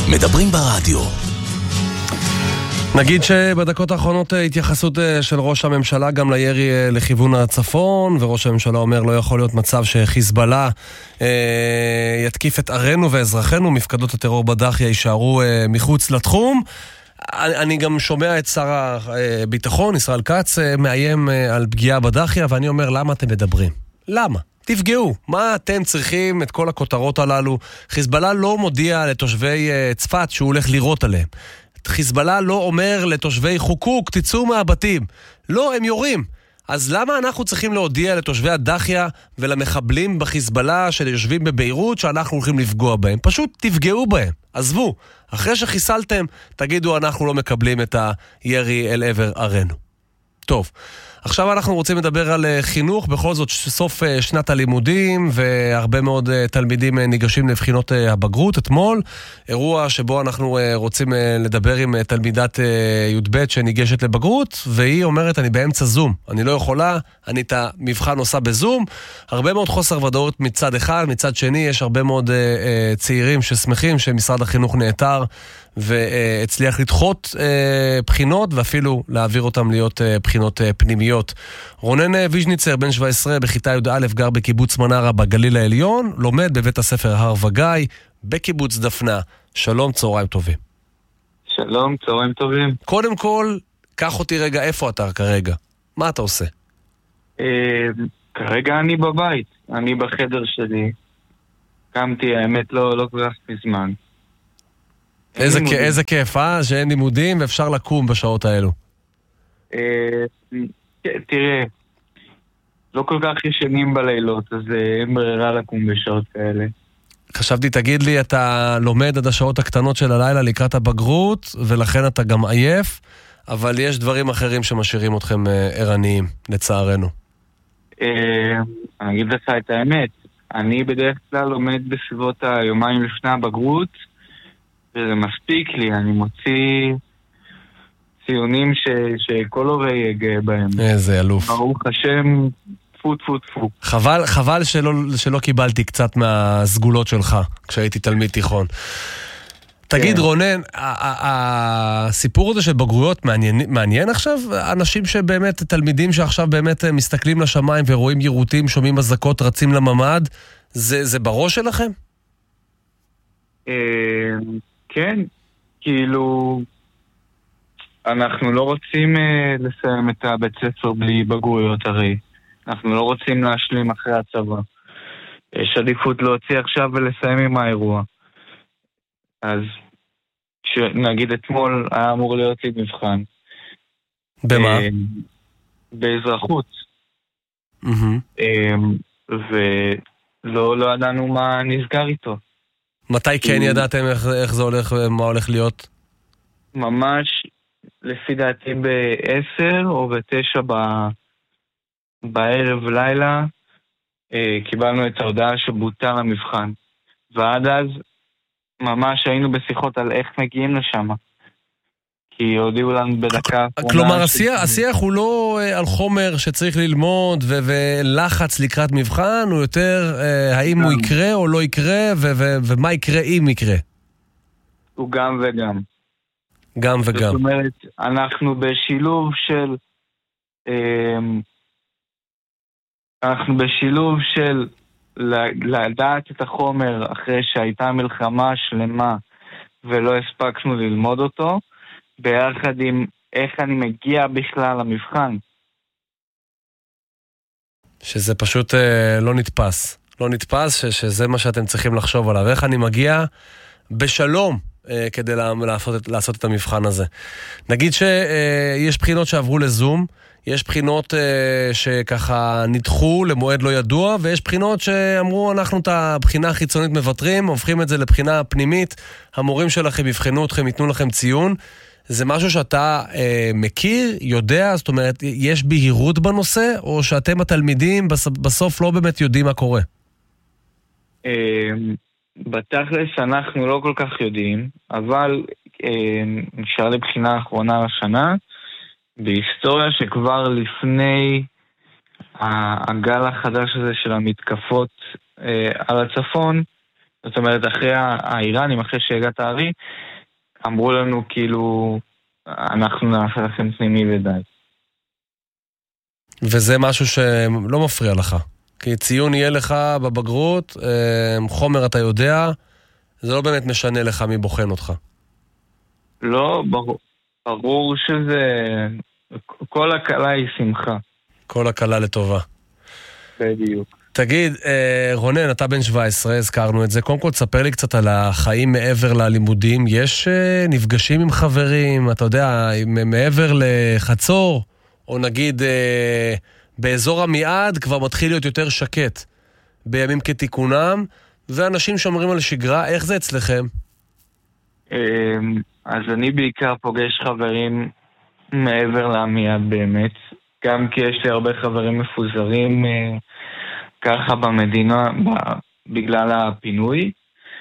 מדברים ברדיו. נגיד שבדקות האחרונות התייחסות של ראש הממשלה גם לירי לכיוון הצפון, וראש הממשלה אומר לא יכול להיות מצב שחיזבאללה יתקיף את ערינו ואזרחינו, מפקדות הטרור בדחיה יישארו מחוץ לתחום. אני גם שומע את שר הביטחון, ישראל כץ, מאיים על פגיעה בדחיה, ואני אומר למה אתם מדברים? למה? תפגעו. מה אתם צריכים את כל הכותרות הללו? חיזבאללה לא מודיע לתושבי צפת שהוא הולך לירות עליהם. חיזבאללה לא אומר לתושבי חוקוק, תצאו מהבתים. לא, הם יורים. אז למה אנחנו צריכים להודיע לתושבי הדחיה ולמחבלים בחיזבאללה שיושבים בביירות שאנחנו הולכים לפגוע בהם? פשוט תפגעו בהם. עזבו. אחרי שחיסלתם, תגידו אנחנו לא מקבלים את הירי אל עבר ערינו. טוב. עכשיו אנחנו רוצים לדבר על חינוך, בכל זאת סוף שנת הלימודים, והרבה מאוד תלמידים ניגשים לבחינות הבגרות. אתמול, אירוע שבו אנחנו רוצים לדבר עם תלמידת י"ב שניגשת לבגרות, והיא אומרת, אני באמצע זום, אני לא יכולה, אני את המבחן עושה בזום. הרבה מאוד חוסר ודאות מצד אחד, מצד שני יש הרבה מאוד צעירים ששמחים שמשרד החינוך נעתר, והצליח לדחות בחינות, ואפילו להעביר אותם להיות בחינות פנימיות. רונן ויז'ניצר, בן 17, בכיתה י"א, גר בקיבוץ מנרה בגליל העליון, לומד בבית הספר הר וגיא, בקיבוץ דפנה. שלום, צהריים טובים. שלום, צהריים טובים. קודם כל, קח אותי רגע, איפה אתה כרגע? מה אתה עושה? כרגע אני בבית, אני בחדר שלי. קמתי, האמת לא כל כך מזמן. איזה כיף, שאין לימודים ואפשר לקום בשעות האלו. תראה, לא כל כך ישנים בלילות, אז אין ברירה לקום בשעות כאלה. חשבתי, תגיד לי, אתה לומד עד השעות הקטנות של הלילה לקראת הבגרות, ולכן אתה גם עייף, אבל יש דברים אחרים שמשאירים אתכם ערניים, לצערנו. אני אגיד לך את האמת, אני בדרך כלל לומד בסביבות היומיים לפני הבגרות, וזה מספיק לי, אני מוציא ציונים שכל הורה יגע בהם. איזה אלוף. ברוך השם, טפו טפו טפו. חבל שלא קיבלתי קצת מהסגולות שלך, כשהייתי תלמיד תיכון. תגיד רונן, הסיפור הזה של בגרויות מעניין עכשיו? אנשים שבאמת, תלמידים שעכשיו באמת מסתכלים לשמיים ורואים יירוטים, שומעים אזעקות, רצים לממ"ד, זה בראש שלכם? כן, כאילו אנחנו לא רוצים לסיים את הבית ספר בלי בגרויות הרי. אנחנו לא רוצים להשלים אחרי הצבא. יש עדיפות להוציא עכשיו ולסיים עם האירוע. אז נגיד אתמול היה אמור להיות לי מבחן. במה? באזרחות. ולא ידענו מה נסגר איתו. מתי כן ידעתם איך זה הולך ומה הולך להיות? ממש לפי דעתי ב-10 או ב-9 בערב לילה קיבלנו את ההודעה שבוטל המבחן, ועד אז ממש היינו בשיחות על איך מגיעים לשם, כי הודיעו לנו בדקה. כלומר השיח הוא לא על חומר שצריך ללמוד ולחץ לקראת מבחן, הוא יותר האם הוא יקרה או לא יקרה ומה יקרה אם יקרה. הוא גם וגם. גם וגם. זאת אומרת, אנחנו בשילוב של לדעת את החומר אחרי שהייתה מלחמה שלמה ולא הספקנו ללמוד אותו, ביחד עם איך אני מגיע בכלל למבחן. שזה פשוט לא נתפס. לא נתפס שזה מה שאתם צריכים לחשוב עליו. איך אני מגיע בשלום כדי לעשות את המבחן הזה. נגיד שיש בחינות שעברו לזום, יש בחינות שככה נדחו למועד לא ידוע, ויש בחינות שאמרו אנחנו את הבחינה החיצונית מבטרים, הופכים את זה לבחינה פנימית, המורים שלכם יבחנו אתכם, ייתנו לכם ציון. זה משהו שאתה מכיר, יודע, זאת אומרת, יש בהירות בנושא, או שאתם התלמידים בסוף לא באמת יודעים מה קורה? בתכלס אנחנו לא כל כך יודעים, אבל נשאר לבחינה האחרונה לשנה, בהיסטוריה שכבר לפני הגל החדש הזה של המתקפות על הצפון, זאת אומרת, אחרי האיראנים, אחרי שהגעת הארי, אמרו לנו כאילו, אנחנו נעשה לכם פנימי ודי. וזה משהו שלא מפריע לך. כי ציון יהיה לך בבגרות, חומר אתה יודע, זה לא באמת משנה לך מי בוחן אותך. לא, ברור שזה, כל הקלה היא שמחה. כל הקלה לטובה. בדיוק. תגיד, רונן, אתה בן 17, הזכרנו את זה. קודם כל, תספר לי קצת על החיים מעבר ללימודים. יש נפגשים עם חברים, אתה יודע, מעבר לחצור, או נגיד באזור עמיעד כבר מתחיל להיות יותר שקט בימים כתיקונם, ואנשים שומרים על שגרה. איך זה אצלכם? אז אני בעיקר פוגש חברים מעבר לעמיעד באמת, גם כי יש לי הרבה חברים מפוזרים ככה במדינה בגלל הפינוי,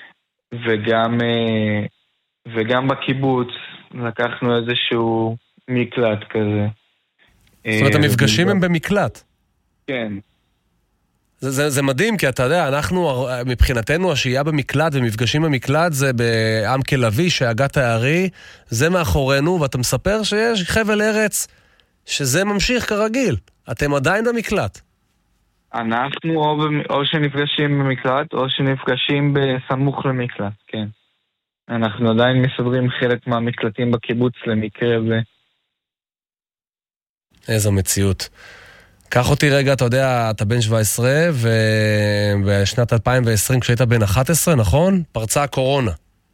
וגם בקיבוץ לקחנו איזשהו מקלט כזה. זאת אומרת, המפגשים הם במקלט. כן. זה מדהים, כי אתה יודע, אנחנו, מבחינתנו, השהייה במקלט ומפגשים במקלט זה בעם כלבי, שהגעת הארי, זה מאחורינו, ואתה מספר שיש חבל ארץ שזה ממשיך כרגיל. אתם עדיין במקלט. אנחנו או שנפגשים במקלט, או שנפגשים בסמוך למקלט, כן. אנחנו עדיין מסדרים חלק מהמקלטים בקיבוץ למקרה ו... איזו מציאות. קח אותי רגע, אתה יודע, אתה בן 17, ובשנת 2020, כשהיית בן 11, נכון? פרצה הקורונה.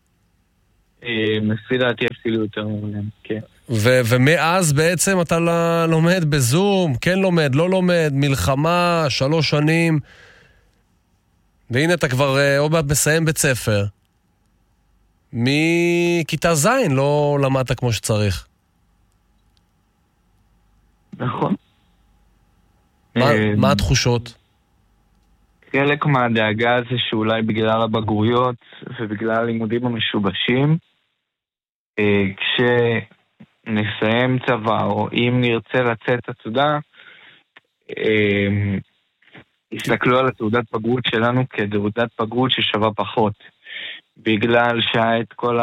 לפי דעתי אפילו יותר מעולם, כן. ומאז בעצם אתה לומד בזום, כן לומד, לא לומד, מלחמה, 3 שנים, והנה אתה כבר עוד מעט מסיים בית ספר. מכיתה ז' לא למדת כמו שצריך. נכון. מה התחושות? חלק מהדאגה זה שאולי בגלל הבגרויות ובגלל הלימודים המשובשים, כשנסיים צבא או אם נרצה לצאת עתודה, יסתכלו על התעודת בגרות שלנו כתעודת בגרות ששווה פחות, בגלל שהיה את כל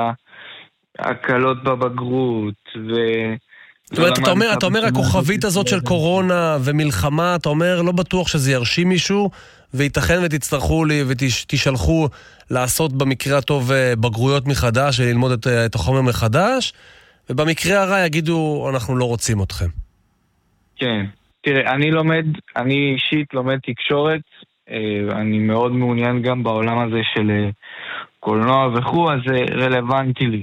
ההקלות בבגרות זאת אומרת, אתה אומר הכוכבית הזאת של קורונה ומלחמה, אתה אומר לא בטוח שזה ירשים מישהו, וייתכן ותצטרכו לי ותשלחו לעשות במקרה הטוב בגרויות מחדש, ללמוד את החומר מחדש, ובמקרה הרע יגידו אנחנו לא רוצים אתכם. כן, תראה, אני אישית לומד תקשורת, אני מאוד מעוניין גם בעולם הזה של קולנוע וכו', אז זה רלוונטי לי.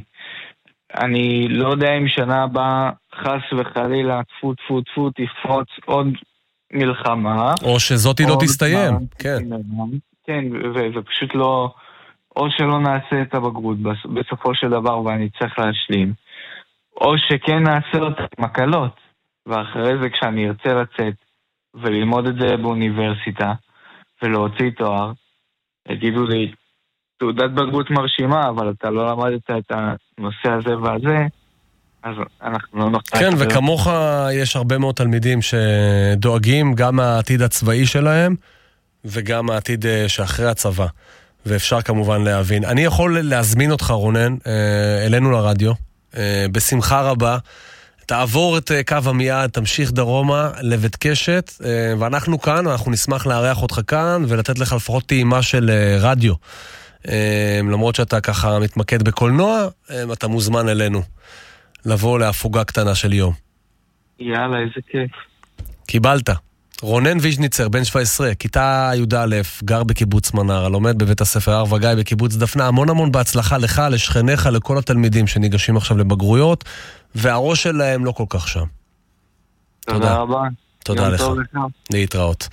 אני לא יודע אם שנה הבאה חס וחלילה טפו תפרוץ עוד מלחמה. או שזאת לא תסתיים, כן. כן, ופשוט לא, או שלא נעשה את הבגרות בסופו של דבר ואני צריך להשלים, או שכן נעשה אותה מקלות, ואחרי זה כשאני ארצה לצאת וללמוד את זה באוניברסיטה ולהוציא תואר, יגידו לי, תעודת בגרות מרשימה, אבל אתה לא למדת את הנושא הזה והזה, אז אנחנו לא נוכל... כן, וכמוך יש הרבה מאוד תלמידים שדואגים גם מהעתיד הצבאי שלהם, וגם העתיד שאחרי הצבא, ואפשר כמובן להבין. אני יכול להזמין אותך, רונן, אלינו לרדיו, בשמחה רבה, תעבור את קו עמיעד, תמשיך דרומה לבית קשת, ואנחנו כאן, אנחנו נשמח לארח אותך כאן, ולתת לך לפחות טעימה של רדיו. למרות שאתה ככה מתמקד בקולנוע, אתה מוזמן אלינו לבוא להפוגה קטנה של יום. יאללה, איזה כיף. קיבלת. רונן ויז'ניצר, בן 17, כיתה י"א, גר בקיבוץ מנרה, לומד בבית הספר הר וגיא בקיבוץ דפנה. המון בהצלחה לך, לשכניך, לכל התלמידים שניגשים עכשיו לבגרויות, והראש שלהם לא כל כך שם. תודה רבה. תודה לך. להתראות.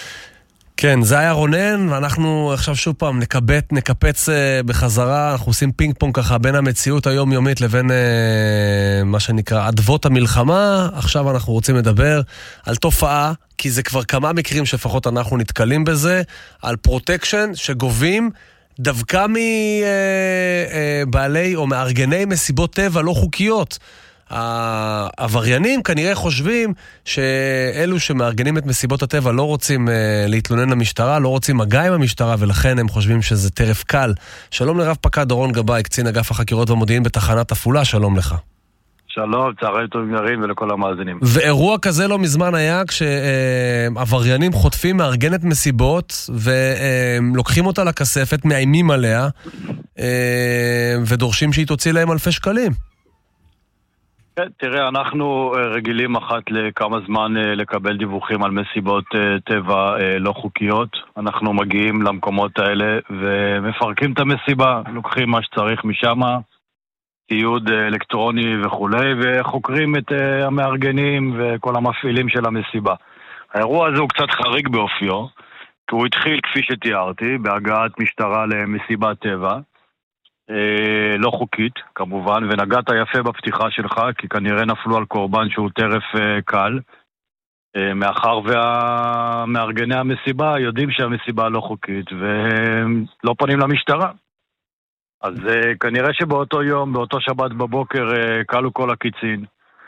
כן, זה היה רונן, ואנחנו עכשיו שוב פעם נקפץ בחזרה, אנחנו עושים פינג פונג ככה בין המציאות היומיומית לבין מה שנקרא עדבות המלחמה. עכשיו אנחנו רוצים לדבר על תופעה, כי זה כבר כמה מקרים שפחות אנחנו נתקלים בזה, על פרוטקשן שגובים דווקא מבעלי או מארגני מסיבות טבע לא חוקיות. העבריינים כנראה חושבים שאלו שמארגנים את מסיבות הטבע לא רוצים להתלונן למשטרה, לא רוצים מגע עם המשטרה, ולכן הם חושבים שזה טרף קל. שלום לרב פקד דורון גבאי, קצין אגף החקירות והמודיעין בתחנת עפולה, שלום לך. שלום, צהריים טובים ירין ולכל המאזינים. ואירוע כזה לא מזמן היה כשעבריינים חוטפים מארגנת מסיבות ולוקחים אותה לכספת, מאיימים עליה ודורשים שהיא תוציא להם אלפי שקלים. כן, תראה, אנחנו רגילים אחת לכמה זמן לקבל דיווחים על מסיבות טבע לא חוקיות. אנחנו מגיעים למקומות האלה ומפרקים את המסיבה, לוקחים מה שצריך משם, ציוד אלקטרוני וכולי, וחוקרים את המארגנים וכל המפעילים של המסיבה. האירוע הזה הוא קצת חריג באופיו, כי הוא התחיל כפי שתיארתי, בהגעת משטרה למסיבת טבע, לא חוקית כמובן, ונגעת יפה בפתיחה שלך, כי כנראה נפלו על קורבן שהוא טרף קל, מאחר והמארגני המסיבה יודעים שהמסיבה לא חוקית, והם לא פונים למשטרה. אז כנראה שבאותו יום, באותו שבת בבוקר, קלו כל הקיצין,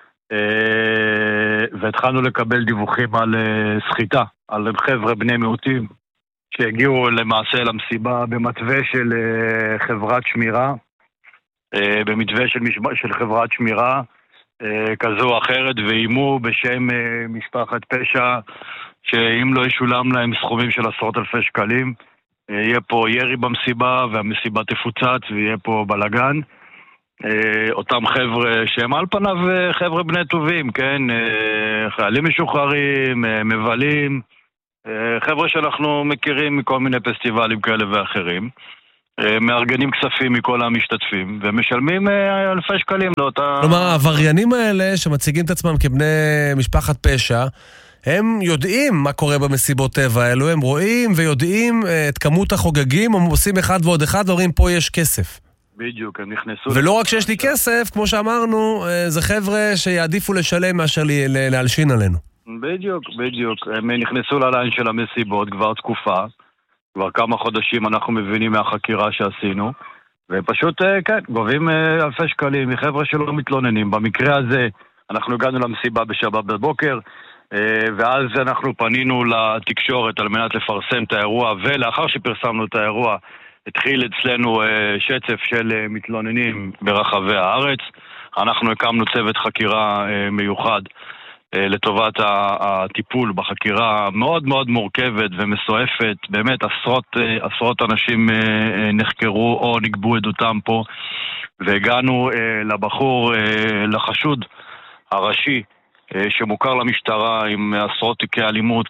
והתחלנו לקבל דיווחים על סחיטה, על חבר'ה בני מיעוטים, שהגיעו למעשה למסיבה במתווה של חברת שמירה, במתווה של חברת שמירה כזו או אחרת, ואימו בשם משפחת פשע, שאם לא ישולם להם סכומים של עשרות אלפי שקלים, יהיה פה ירי במסיבה, והמסיבה תפוצץ, ויהיה פה בלגן. אותם חבר'ה שהם על פניו חבר'ה בני טובים, כן? חיילים משוחררים, מבלים, חבר'ה שאנחנו מכירים מכל מיני פסטיבלים כאלה ואחרים, מארגנים כספים מכל המשתתפים, ומשלמים אלפי שקלים לאותה... כלומר, העבריינים האלה שמציגים את עצמם כבני משפחת פשע, הם יודעים מה קורה במסיבות טבע האלו, הם רואים ויודעים את כמות החוגגים, הם עושים אחד ועוד אחד ואומרים פה יש כסף. בדיוק, הם נכנסו... ולא רק שיש לי כסף, כמו שאמרנו, זה חבר'ה שיעדיפו לשלם מאשר להלשין עלינו. בדיוק, בדיוק. הם נכנסו לליין של המסיבות כבר תקופה, כבר כמה חודשים אנחנו מבינים מהחקירה שעשינו, ופשוט, כן, גובים אלפי שקלים מחבר'ה שלא מתלוננים. במקרה הזה אנחנו הגענו למסיבה בשבת בבוקר, ואז אנחנו פנינו לתקשורת על מנת לפרסם את האירוע, ולאחר שפרסמנו את האירוע התחיל אצלנו שצף של מתלוננים ברחבי הארץ. אנחנו הקמנו צוות חקירה מיוחד לטובת הטיפול בחקירה מאוד מאוד מורכבת ומסועפת. באמת עשרות אנשים נחקרו או נגבו עדותם פה, והגענו לבחור, לחשוד הראשי שמוכר למשטרה עם עשרות תיקי אלימות.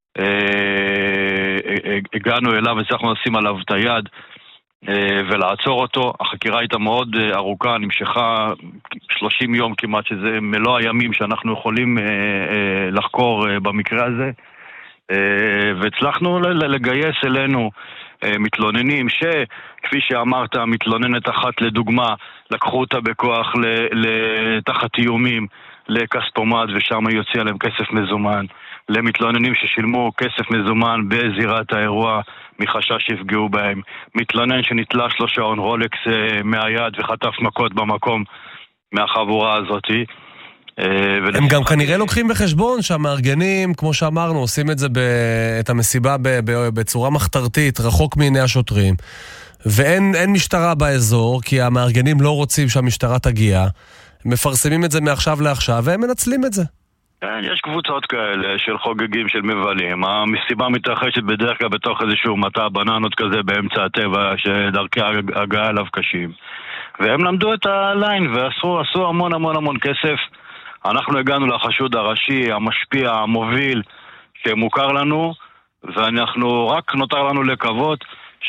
הגענו אליו וצריכנו לשים עליו את היד ולעצור אותו. החקירה הייתה מאוד ארוכה, נמשכה 30 יום כמעט, שזה מלוא הימים שאנחנו יכולים לחקור במקרה הזה, והצלחנו לגייס אלינו מתלוננים שכפי שאמרת, מתלוננת אחת לדוגמה לקחו אותה בכוח תחת איומים לכספומט, ושם היא הוציאה להם כסף מזומן, למתלוננים ששילמו כסף מזומן בזירת האירוע מחשש שיפגעו בהם, מתלונן שנתלש לו שעון רולקס מהיד וחטף מכות במקום מהחבורה הזאת. הם גם כנראה לוקחים בחשבון שהמארגנים, כמו שאמרנו, עושים את המסיבה בצורה מחתרתית, רחוק מעיני השוטרים, ואין משטרה באזור, כי המארגנים לא רוצים שהמשטרה תגיע, מפרסמים את זה מעכשיו לעכשיו, והם מנצלים את זה. יש קבוצות כאלה של חוגגים, של מבלים. המסיבה מתרחשת בדרך כלל בתוך איזשהו מטע בננות כזה באמצע הטבע, שדרכי הגעה אליו קשים. והם למדו את הליין ועשו המון המון המון כסף. אנחנו הגענו לחשוד הראשי, המשפיע, המוביל, שמוכר לנו, ואנחנו רק נותר לנו לקוות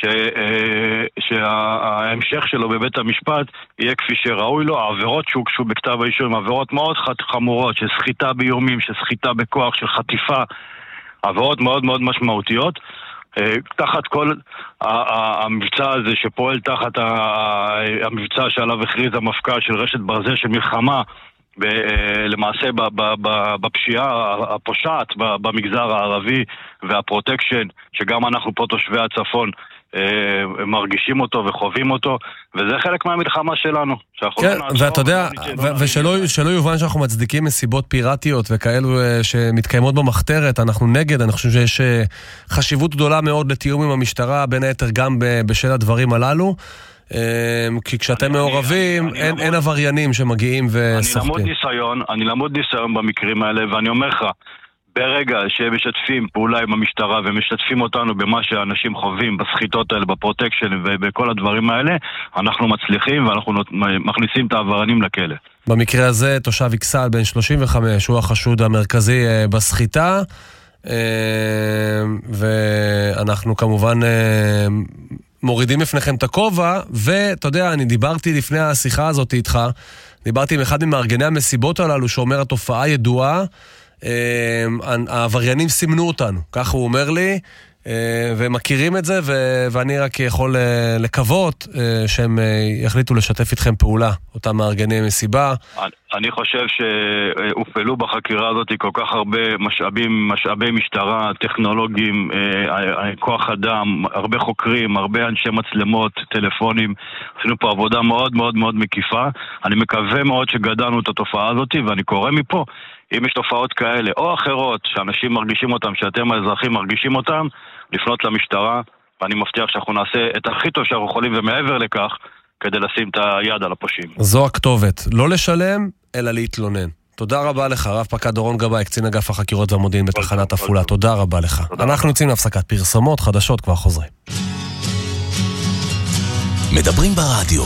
שההמשך שלו בבית המשפט יהיה כפי שראוי לו. העבירות שהוגשו בכתב האישום, עבירות מאוד חמורות, של סחיטה באיומים, של סחיטה בכוח, של חטיפה, עבירות מאוד מאוד משמעותיות. תחת כל המבצע הזה שפועל תחת המבצע שעליו הכריז המפכ"ל של רשת ברזל של מלחמה, למעשה בפשיעה הפושעת במגזר הערבי והפרוטקשן, שגם אנחנו פה תושבי הצפון מרגישים אותו וחווים אותו, וזה חלק מהמלחמה שלנו. כן, ואתה יודע, ושלא יובן שאנחנו מצדיקים מסיבות פיראטיות וכאלו שמתקיימות במחתרת, אנחנו נגד, אני חושב שיש חשיבות גדולה מאוד לתיאום עם המשטרה, בין היתר גם בשל הדברים הללו, כי כשאתם מעורבים, אין עבריינים שמגיעים ושוחקים. אני למוד ניסיון במקרים האלה, ואני אומר לך, ברגע שהם משתפים פעולה עם המשטרה ומשתפים אותנו במה שאנשים חווים בסחיטות האלה, בפרוטקשן ובכל הדברים האלה, אנחנו מצליחים ואנחנו מכניסים את העבריינים לכלא. במקרה הזה תושב אכסאל בן 35 הוא החשוד המרכזי בסחיטה, ואנחנו כמובן מורידים בפניכם את הכובע, ואתה יודע, אני דיברתי לפני השיחה הזאת איתך, דיברתי עם אחד ממארגני המסיבות הללו שאומר התופעה ידועה, העבריינים סימנו אותנו, כך הוא אומר לי, ומכירים את זה, ואני רק יכול לקוות שהם יחליטו לשתף איתכם פעולה, אותם מארגני מסיבה. אני חושב שהופעלו בחקירה הזאת כל כך הרבה משאבי משטרה, טכנולוגיים, כוח אדם, הרבה חוקרים, הרבה אנשי מצלמות, טלפונים. עשינו פה עבודה מאוד מאוד מאוד מקיפה. אני מקווה מאוד שגדלנו את התופעה הזאת, ואני קורא מפה, אם יש תופעות כאלה או אחרות שאנשים מרגישים אותם, שאתם האזרחים מרגישים אותם, לפנות למשטרה, ואני מבטיח שאנחנו נעשה את הכי טוב שאנחנו יכולים ומעבר לכך, כדי לשים את היד על הפושעים. זו הכתובת, לא לשלם, אלא להתלונן. תודה רבה לך, רב פקד דורון גבאי, קצין אגף החקירות והמודיעין בתחנת עפולה. תודה רבה לך. אנחנו יוצאים להפסקת פרסומות, חדשות כבר חוזרים. מדברים ברדיו.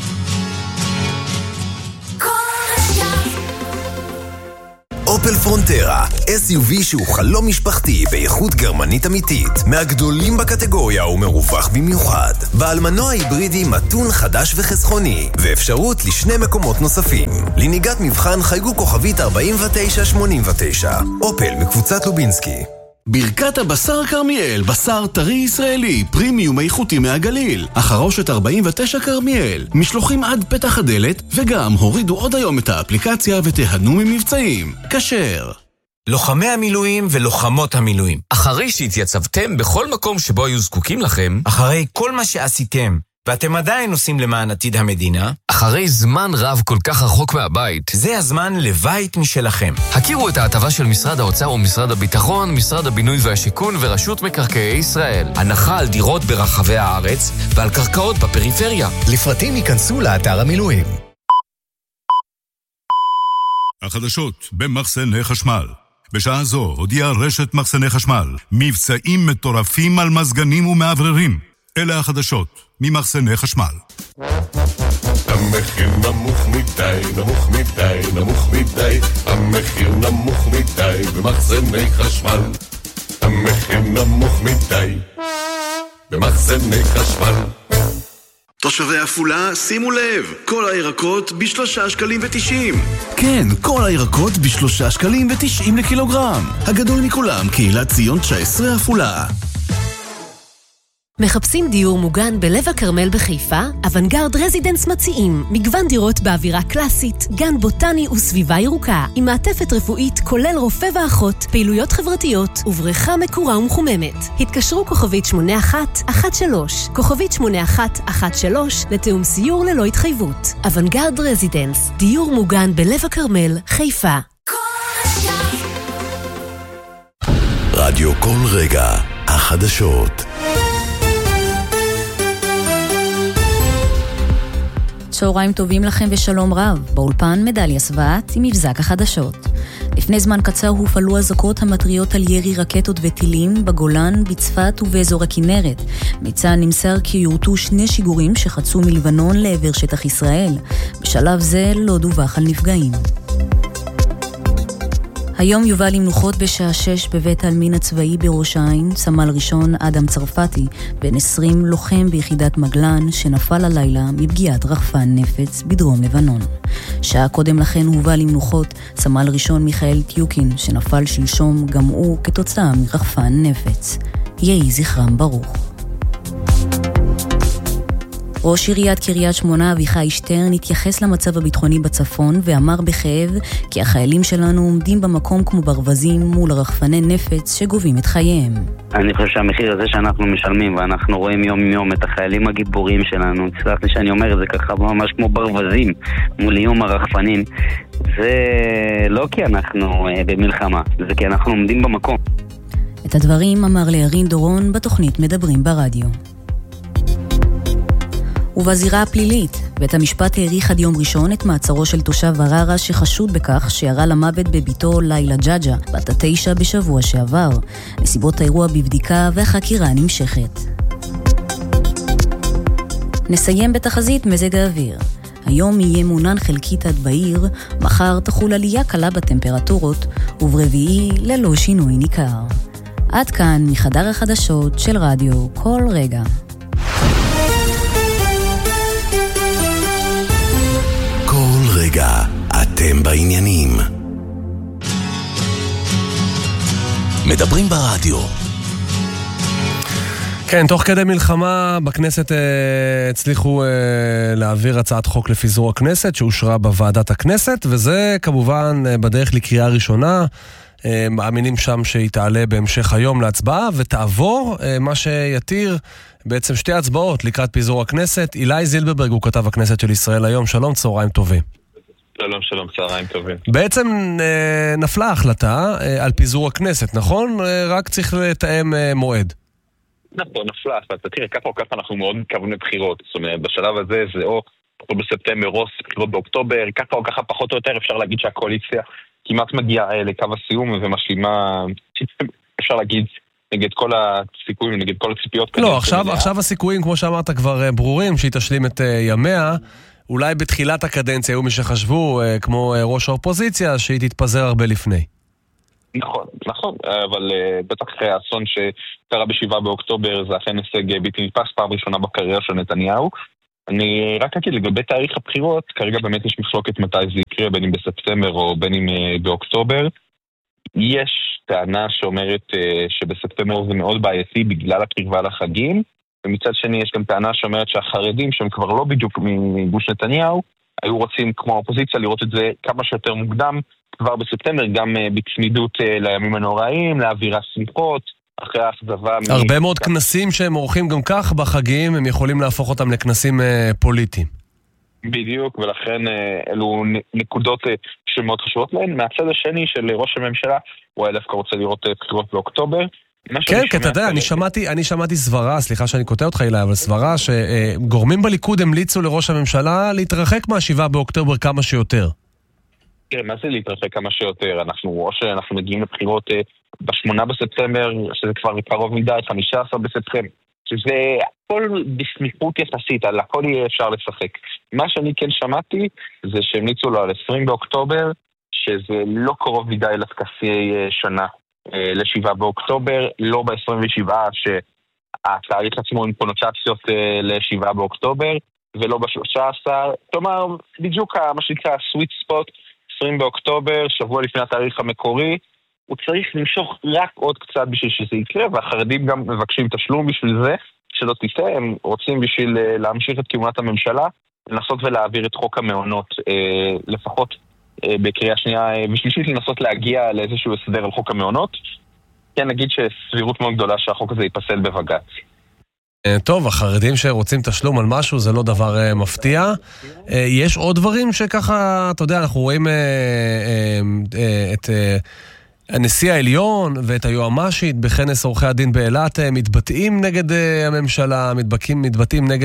אופל פרונטרה, SUV שהוא חלום משפחתי באיכות גרמנית אמיתית, מהגדולים בקטגוריה ומרווח במיוחד. בעל מנוע היברידי מתון חדש וחסכוני, ואפשרות לשני מקומות נוספים. לנהיגת מבחן חייגו כוכבית 4989. אופל מקבוצת לובינסקי. ברכת הבשר כרמיאל, בשר טרי ישראלי, פרימיום איכותי מהגליל. החרושת 49 כרמיאל, משלוחים עד פתח הדלת, וגם הורידו עוד היום את האפליקציה ותיהנו ממבצעים. כשר. לוחמי המילואים ולוחמות המילואים, אחרי שהתייצבתם בכל מקום שבו היו זקוקים לכם, אחרי כל מה שעשיתם, ואתם עדיין עושים למען עתיד המדינה, אחרי זמן רב כל כך רחוק מהבית, זה הזמן לבית משלכם. הכירו את ההטבה של משרד האוצר ומשרד הביטחון, משרד הבינוי והשיכון ורשות מקרקעי ישראל. הנחה על דירות ברחבי הארץ ועל קרקעות בפריפריה. לפרטים ייכנסו לאתר המילואים. החדשות במחסני חשמל. בשעה זו הודיעה רשת מחסני חשמל מבצעים מטורפים על מזגנים ומעבררים. אלה החדשות ממחסני חשמל. המחיר נמוך מדי, נמוך מדי, נמוך מדי. המחיר נמוך מדי במחסני חשמל. המחיר נמוך מדי במחסני חשמל. תושבי עפולה, שימו לב, כל הירקות ב3.90 שקלים. כן, כל הירקות ב3.90 שקלים לקילוגרם. הגדול מכולם, קהילת ציון 19 עפולה. מחפשים דיור מוגן בלב הכרמל בחיפה? אוונגרד רזידנס מציעים מגוון דירות באווירה קלאסית, גן בוטני וסביבה ירוקה, עם מעטפת רפואית כולל רופא ואחות, פעילויות חברתיות ובריכה מקורה ומחוממת. התקשרו כוכבית 8113, כוכבית 8113 לתאום סיור ללא התחייבות. אוונגרד רזידנס, דיור מוגן בלב הכרמל, חיפה. רדיו כל רגע, החדשות. צהריים טובים לכם ושלום רב. באולפן מדליה סבעת עם מבזק החדשות. לפני זמן קצר הופעלו אזעקות המטריות על ירי רקטות וטילים בגולן, בצפת ובאזור הכנרת. מצה"ל נמסר כי יורטו 2 שיגורים שחצו מלבנון לעבר שטח ישראל. בשלב זה לא דווח על נפגעים. היום יובא למנוחות בשעה 6 בבית העלמין הצבאי בראש העין, סמל ראשון אדם צרפתי, בן 20, לוחם ביחידת מגלן, שנפל הלילה מפגיעת רחפן נפץ בדרום לבנון. שעה קודם לכן הובא למנוחות סמל ראשון מיכאל טיוקין, שנפל שלשום גם הוא כתוצאה מרחפן נפץ. יהי זכרם ברוך. ראש עיריית קריית שמונה אביחי שטרן התייחס למצב הביטחוני בצפון ואמר בכאב כי החיילים שלנו עומדים במקום כמו ברווזים מול רחפני נפץ שגובים את חייהם. אני חושב שהמחיר הזה שאנחנו משלמים ואנחנו רואים יום יום את החיילים הגיבורים שלנו, תסלח לי שאני אומר את זה ככה ממש כמו ברווזים מול איום הרחפנים, זה לא כי אנחנו במלחמה, זה כי אנחנו עומדים במקום. את הדברים אמר לירין דורון בתוכנית מדברים ברדיו. ובזירה הפלילית, בית המשפט העריך עד יום ראשון את מעצרו של תושב ערערה שחשוד בכך שירה למוות בביתו לילה ג'אג'ה, בת 9 בשבוע שעבר. נסיבות האירוע בבדיקה והחקירה נמשכת. נסיים בתחזית מזג האוויר. היום יהיה מונן חלקית עד בעיר, מחר תחול עלייה קלה בטמפרטורות, וברביעי ללא שינוי ניכר. עד כאן מחדר החדשות של רדיו כל רגע. כל רגע אתם בעניינים. מדברים ברדיו. כן, תוך כדי מלחמה בכנסת הצליחו להעביר הצעת חוק לפיזור הכנסת שאושרה בוועדת הכנסת, וזה כמובן בדרך לקריאה ראשונה. מאמינים שם שהיא תעלה בהמשך היום להצבעה ותעבור, מה שיתיר בעצם שתי הצבעות לקראת פיזור הכנסת. אילי זילברברג הוא כתב הכנסת של ישראל היום. שלום, צהריים טובים. שלום, צהריים טובים. בעצם נפלה ההחלטה על פיזור הכנסת, נכון? רק צריך לתאם מועד. נכון, נפלה ההחלטה. תראה, ככה או ככה אנחנו מאוד מתכוונים לבחירות. זאת אומרת, בשלב הזה זה או בספטמבר או בחירות באוקטובר, ככה או ככה פחות או יותר אפשר להגיד שהקואליציה כמעט מגיעה לקו הסיום ומשלימה, אפשר להגיד, נגד כל הסיכויים, נגד כל הציפיות. לא, עכשיו הסיכויים, כמו שאמרת, כבר ברורים, שהיא תשלים את ימיה. אולי בתחילת הקדנציה היו מי שחשבו, כמו ראש האופוזיציה, שהיא תתפזר הרבה לפני. נכון, אבל בטח אחרי האסון שקרה ב7 באוקטובר, זה אכן הישג בלתי נתפס, פעם ראשונה בקריירה של נתניהו. אני רק אגיד, לגבי תאריך הבחירות, כרגע באמת יש מחלוקת מתי זה יקרה, בין אם בספטמבר או בין אם באוקטובר. יש טענה שאומרת שבספטמבר זה מאוד בעייתי בגלל הקרבה לחגים, ומצד שני יש גם טענה שאומרת שהחרדים, שהם כבר לא בדיוק מגוש נתניהו, היו רוצים כמו האופוזיציה לראות את זה כמה שיותר מוקדם, כבר בספטמבר, גם בצמידות לימים הנוראים, לאווירה שמחות, אחרי האכזבה. הרבה מאוד כנסים שהם עורכים גם כך בחגים, הם יכולים להפוך אותם לכנסים פוליטיים. בדיוק, ולכן אלו נקודות שמאוד חשובות להן. מהצד השני של ראש הממשלה, הוא היה דווקא רוצה לראות בחירות באוקטובר. כן, כי אתה יודע, אני שמעתי סברה, סליחה שאני קוטע אותך אילה, אבל סברה שגורמים בליכוד המליצו לראש הממשלה להתרחק מה7 באוקטובר כמה שיותר. תראה, מה זה להתרחק כמה שיותר? או שאנחנו מגיעים לבחירות ב8 בספטמבר, שזה כבר קרוב מדי, 15 בספטמבר, שזה הכל בסמיכות יחסית, על הכל יהיה אפשר לשחק. מה שאני כן שמעתי, זה שהמליצו לו על 20 באוקטובר, שזה לא קרוב מדי לטקסי שנה ל7 באוקטובר, לא ב27 שהתאריך עצמו עם קונוטציות ל7 באוקטובר, ולא ב13, כלומר, בדיוק מה שנקרא סוויט ספוט, 20 באוקטובר, שבוע לפני התאריך המקורי, הוא צריך למשוך רק עוד קצת בשביל שזה יקרה, והחרדים גם מבקשים תשלום בשביל זה, שלא תיסה, הם רוצים בשביל להמשיך את כהונת הממשלה, לנסות ולהעביר את חוק המעונות, לפחות בקריאה שנייה ושלישית, לנסות להגיע לאיזשהו הסדר על חוק המעונות. כן, נגיד שסבירות מאוד גדולה שהחוק הזה ייפסל בבג"ץ. טוב, החרדים שרוצים תשלום על משהו זה לא דבר מפתיע. יש עוד דברים שככה, אתה יודע, אנחנו רואים את הנשיא העליון ואת היועמ"שית בכנס עורכי הדין באילת מתבטאים נגד הממשלה, מתבטאים נגד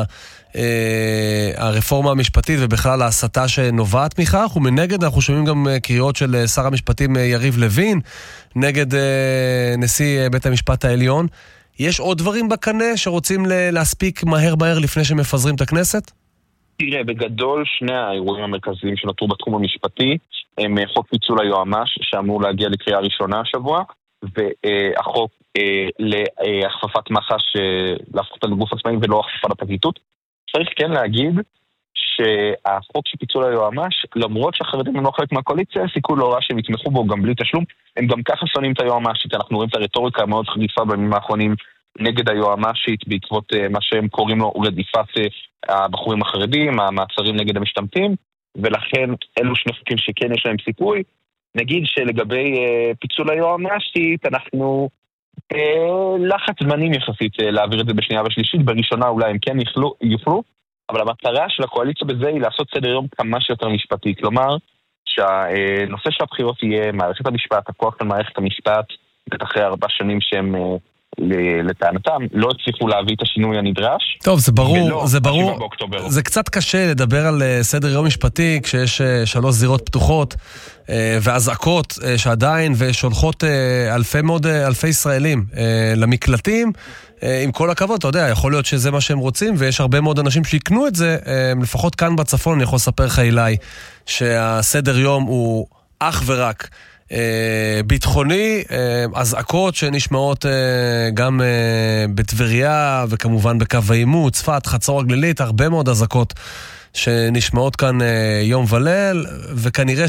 הרפורמה המשפטית ובכלל ההסתה שנובעת מכך, ומנגד אנחנו שומעים גם קריאות של שר המשפטים יריב לוין נגד נשיא בית המשפט העליון. יש עוד דברים בקנה שרוצים להספיק מהר לפני שמפזרים את הכנסת? תראה, בגדול שני האירועים המרכזיים שנותרו בתחום המשפטי הם חוק פיצול היועמ"ש שאמור להגיע לקריאה ראשונה השבוע, והחוק להכפפת מח"ש להפוך אותה לגוף עצמאי ולא הכפפה לפרקליטות. צריך כן להגיד שהחוק של פיצול היועמ"ש, למרות שהחרדים הם לא חלק מהקואליציה, סיכוי לא רע שהם יתמכו בו גם בלי תשלום. הם גם ככה שונאים את היועמ"שית, אנחנו רואים את הרטוריקה המאוד חריפה בימים האחרונים נגד היועמ"שית בעקבות מה שהם קוראים לו רדיפת הבחורים החרדים, המעצרים נגד המשתמטים, ולכן אלו שני חוקים שכן יש להם סיכוי. נגיד שלגבי פיצול היועמ"שית, אנחנו לחץ זמנים יחסית להעביר את זה בשנייה ושלישית, בראשונה אולי הם כן יוכלו, אבל המטרה של הקואליציה בזה היא לעשות סדר יום כמה שיותר משפטי, כלומר שהנושא של הבחירות יהיה מערכת המשפט, הכוח של מערכת המשפט, אחרי 4 שנים שהם לטענתם לא הצליחו להביא את השינוי הנדרש. טוב, זה ברור, זה ברור. זה קצת קשה לדבר על סדר יום משפטי כשיש 3 זירות פתוחות והזעקות שעדיין ושולחות אלפי ישראלים למקלטים. עם כל הכבוד, אתה יודע, יכול להיות שזה מה שהם רוצים, ויש הרבה מאוד אנשים שיקנו את זה, לפחות כאן בצפון, אני יכול לספר לך אילי, שהסדר יום הוא אך ורק ביטחוני, הזעקות שנשמעות גם בטבריה, וכמובן בקו העימות, צפת, חצור הגלילית, הרבה מאוד הזעקות שנשמעות כאן יום וליל, וכנראה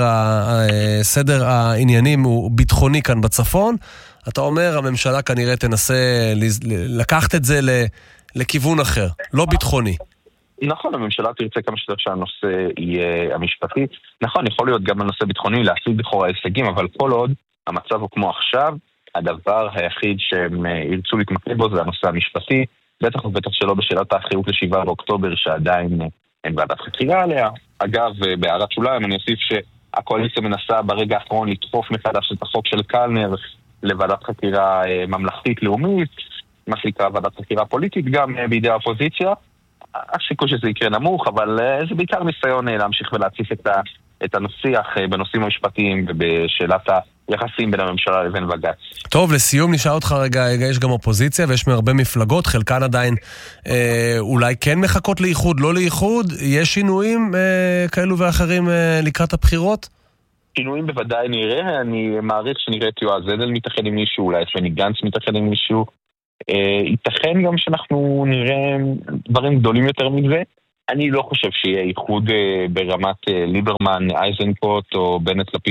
שסדר העניינים הוא ביטחוני כאן בצפון. אתה אומר, הממשלה כנראה תנסה לקחת את זה לכיוון אחר, לא ביטחוני. נכון, הממשלה תרצה כמה שיותר שהנושא יהיה המשפטי. נכון, יכול להיות גם הנושא ביטחוני להשיג בכור ההישגים, אבל כל עוד המצב הוא כמו עכשיו, הדבר היחיד שהם ירצו להתמקד בו זה הנושא המשפטי, בטח ובטח שלא בשאלת האחריות ל7 באוקטובר שעדיין אין ועדת חקירה עליה. אגב, בהערת שוליים אני אוסיף שהקואליציה מנסה ברגע האחרון לדחוף מחדש את החוק של קלנר לוועדת חקירה ממלכתית לאומית, מה שנקרא ועדת חקירה פוליטית גם בידי האופוזיציה. הסיכוי שזה יקרה נמוך, אבל זה בעיקר ניסיון להמשיך ולהציף את הנשיח בנושאים המשפטיים ובשאלת היחסים בין הממשלה לבין בג"ץ. טוב, לסיום נשאל אותך רגע, יש גם אופוזיציה ויש מהרבה מפלגות, חלקן עדיין אולי כן מחכות לאיחוד, לא לאיחוד, יש שינויים כאלו ואחרים לקראת הבחירות? שינויים בוודאי נראה, אני מעריך שנראה את יועז הנדל מתאחד עם מישהו, אולי את בני גנץ מתאחד עם מישהו, ייתכן גם שאנחנו נראה דברים גדולים יותר מזה. אני לא חושב שיהיה איחוד ברמת ליברמן, אייזנקוט או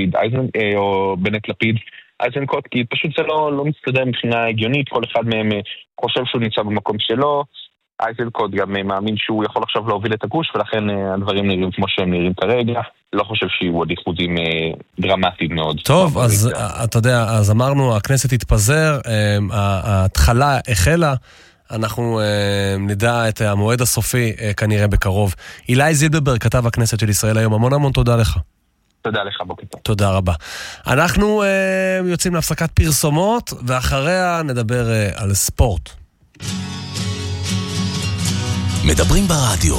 בנט לפיד אייזנקוט, כי פשוט זה לא מסתדר מבחינה הגיונית, כל אחד מהם חושב שהוא נמצא במקום שלו. אייזנקוט גם מאמין שהוא יכול עכשיו להוביל את הגוש, ולכן הדברים נראים כמו שהם נראים כרגע. לא חושב שיהיו עוד איחודים דרמטיים מאוד. טוב, אז אתה יודע, אז אמרנו, הכנסת התפזר, ההתחלה החלה, אנחנו נדע את המועד הסופי כנראה בקרוב. אילי זילברברג, כתב הכנסת של ישראל היום, המון תודה לך. תודה לך, בוקר טוב. תודה רבה. אנחנו יוצאים להפסקת פרסומות, ואחריה נדבר על ספורט. מדברים ברדיו.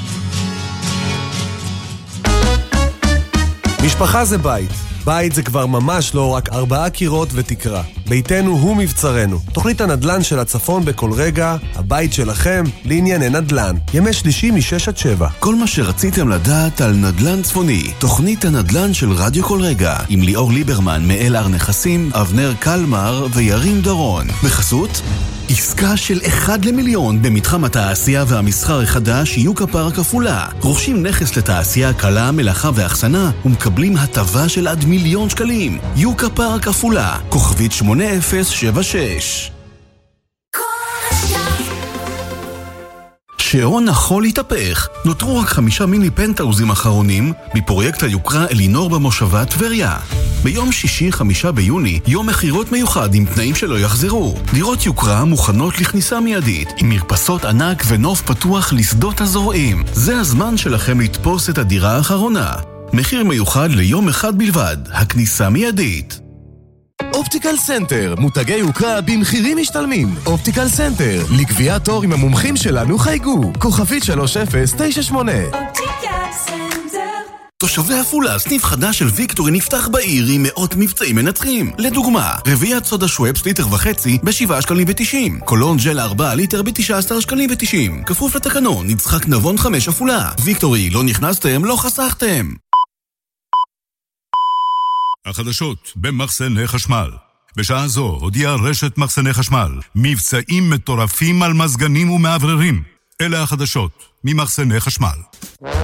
משפחה זה בית. בית זה כבר ממש לא רק 4 קירות ותקרה. ביתנו הוא מבצרנו. תוכנית הנדל"ן של הצפון בכל רגע, הבית שלכם לענייני נדל"ן. ימי שלישי מ-6-7. כל מה שרציתם לדעת על נדל"ן צפוני. תוכנית הנדל"ן של רדיו כל רגע. עם ליאור ליברמן מאל-אר נכסים, אבנר קלמר וירים דורון. בחסות עסקה של 1 למיליון במתחם התעשייה והמסחר החדש יוקה פארק עפולה. רוכשים נכס לתעשייה קלה, מלאכה ואחסנה ומקבלים הטבה של עד 1,000,000 שקלים. יוקה פארק עפולה, כוכבית 8076. שעון החול התהפך. נותרו רק 5 מיני פנטאוזים אחרונים בפרויקט היוקרה אלינור במושבה טבריה. ביום שישי 5 ביוני, יום מחירות מיוחד עם תנאים שלא יחזרו. דירות יוקרה מוכנות לכניסה מיידית, עם מרפסות ענק ונוף פתוח לשדות הזורעים. זה הזמן שלכם לתפוס את הדירה האחרונה. מחיר מיוחד ליום אחד בלבד, הכניסה מיידית. אופטיקל סנטר, מותגי יוקרה במחירים משתלמים. אופטיקל סנטר, לקביעת תור עם המומחים שלנו חייגו. כוכבית 3098. אופטיקל סנטר. תושבי עפולה, סניף חדש של ויקטורי נפתח בעיר עם מאות מבצעים מנצחים. לדוגמה, רביעת סודה שוואפס ליטר וחצי ב7.90. קולון ג'ל 4 ליטר ב19.90. כפוף לתקנון, יצחק נבון 5 עפולה. ויקטורי, לא נכנסתם, לא חסכתם. החדשות במחסני חשמל. בשעה זו הודיעה רשת מחסני חשמל מבצעים מטורפים על מזגנים ומעבררים. אלה החדשות ממחסני חשמל.